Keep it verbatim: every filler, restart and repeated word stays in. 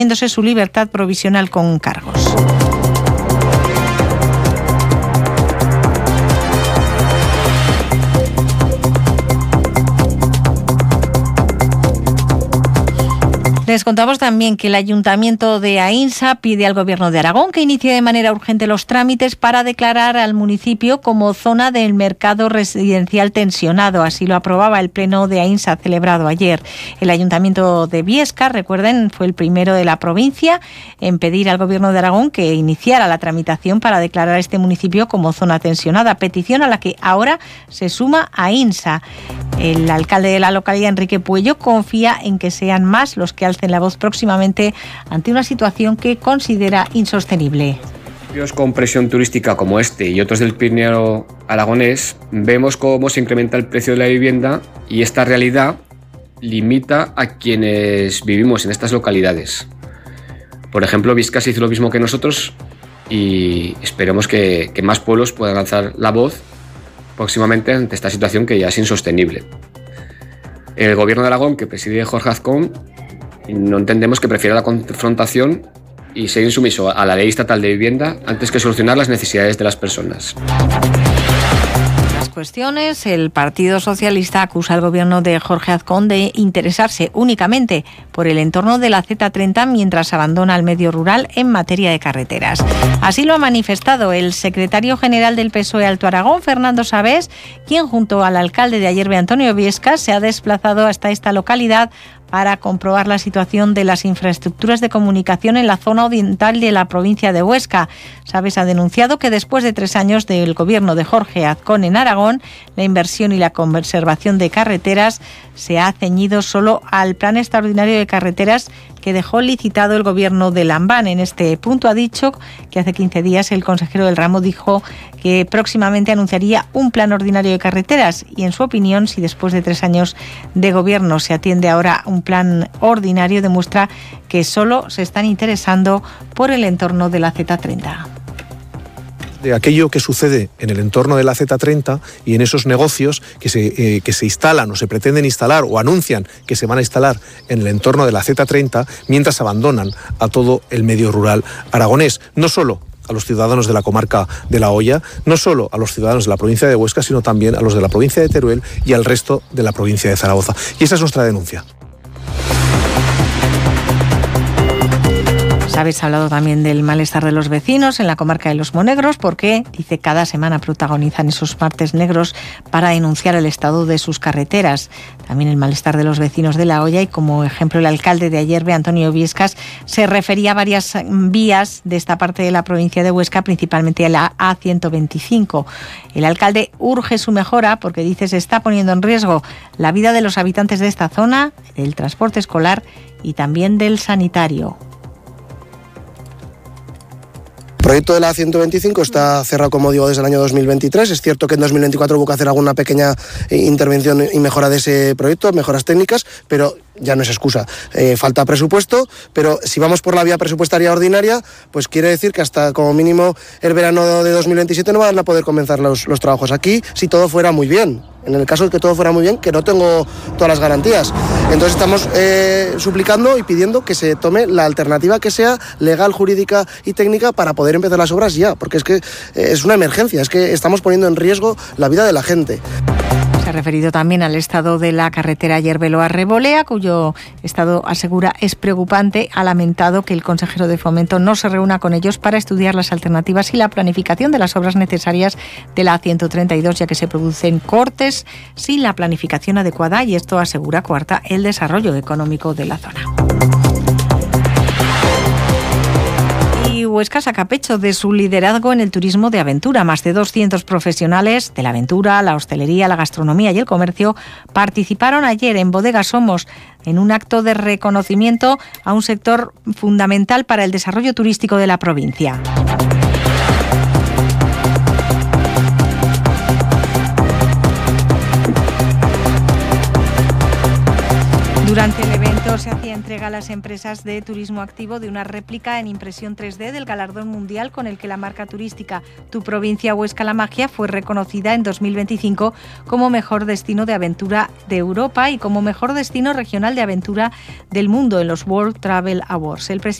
su libertad provisional con cargos. Les contamos también que el Ayuntamiento de Aínsa pide al Gobierno de Aragón que inicie de manera urgente los trámites para declarar al municipio como zona del mercado residencial tensionado. Así lo aprobaba el Pleno de Aínsa celebrado ayer. El Ayuntamiento de Biesca, recuerden, fue el primero de la provincia en pedir al Gobierno de Aragón que iniciara la tramitación para declarar a este municipio como zona tensionada, petición a la que ahora se suma Aínsa. El alcalde de la localidad, Enrique Puello, confía en que sean más los que alcen la voz próximamente ante una situación que considera insostenible. Con presión turística como este y otros del Pirineo aragonés, vemos cómo se incrementa el precio de la vivienda y esta realidad limita a quienes vivimos en estas localidades. Por ejemplo, Biescas hizo lo mismo que nosotros y esperemos que, que más pueblos puedan alzar la voz próximamente ante esta situación que ya es insostenible. El Gobierno de Aragón, que preside Jorge Azcón, no entendemos que prefiera la confrontación y ser insumiso a la ley estatal de vivienda antes que solucionar las necesidades de las personas. Cuestiones, el Partido Socialista acusa al gobierno de Jorge Azcón de interesarse únicamente por el entorno de la zeta treinta mientras abandona el medio rural en materia de carreteras. Así lo ha manifestado el secretario general del P S O E Alto Aragón, Fernando Sabés, quien junto al alcalde de Ayerbe, Antonio Biescas, se ha desplazado hasta esta localidad para comprobar la situación de las infraestructuras de comunicación en la zona oriental de la provincia de Huesca. Sabes ha denunciado que después de tres años del gobierno de Jorge Azcón en Aragón, la inversión y la conservación de carreteras se ha ceñido solo al plan extraordinario de carreteras que dejó licitado el gobierno de Lambán. En este punto ha dicho que hace quince días el consejero del ramo dijo que próximamente anunciaría un plan ordinario de carreteras y, en su opinión, si después de tres años de gobierno se atiende ahora un plan ordinario, demuestra que solo se están interesando por el entorno de la zeta treinta. De aquello que sucede en el entorno de la zeta treinta y en esos negocios que se, eh, que se instalan o se pretenden instalar o anuncian que se van a instalar en el entorno de la zeta treinta mientras abandonan a todo el medio rural aragonés. No solo a los ciudadanos de la comarca de La Hoya, no solo a los ciudadanos de la provincia de Huesca, sino también a los de la provincia de Teruel y al resto de la provincia de Zaragoza. Y esa es nuestra denuncia. Habéis hablado también del malestar de los vecinos en la comarca de Los Monegros, porque, dice, cada semana protagonizan esos martes negros para denunciar el estado de sus carreteras. También el malestar de los vecinos de La Hoya y, como ejemplo, el alcalde de Ayerbe, Antonio Biescas, se refería a varias vías de esta parte de la provincia de Huesca, principalmente a la A ciento veinticinco. El alcalde urge su mejora porque, dice, se está poniendo en riesgo la vida de los habitantes de esta zona, del transporte escolar y también del sanitario. El proyecto de la A ciento veinticinco está cerrado, como digo, desde el año dos mil veintitrés. Es cierto que en dos mil veinticuatro hubo que hacer alguna pequeña intervención y mejora de ese proyecto, mejoras técnicas, pero ya no es excusa. Eh, falta presupuesto, pero si vamos por la vía presupuestaria ordinaria, pues quiere decir que hasta como mínimo el verano de dos mil veintisiete no van a poder comenzar los, los trabajos aquí si todo fuera muy bien. En el caso de que todo fuera muy bien, que no tengo todas las garantías. Entonces estamos eh, suplicando y pidiendo que se tome la alternativa que sea legal, jurídica y técnica para poder empezar las obras ya, porque es que eh, es una emergencia, es que estamos poniendo en riesgo la vida de la gente. Se ha referido también al estado de la carretera Yerbelo-Arrebolea, cuyo estado, asegura, es preocupante. Ha lamentado que el consejero de Fomento no se reúna con ellos para estudiar las alternativas y la planificación de las obras necesarias de la A ciento treinta y dos, ya que se producen cortes sin la planificación adecuada y esto, asegura, coarta el desarrollo económico de la zona. Huesca saca pecho de su liderazgo en el turismo de aventura. Más de doscientos profesionales de la aventura, la hostelería, la gastronomía y el comercio participaron ayer en Bodega Somos en un acto de reconocimiento a un sector fundamental para el desarrollo turístico de la provincia. Durante el evento se hacía entrega a las empresas de turismo activo de una réplica en impresión tres D del galardón mundial con el que la marca turística Tu Provincia Huesca La Magia fue reconocida en dos mil veinticinco como mejor destino de aventura de Europa y como mejor destino regional de aventura del mundo en los World Travel Awards. El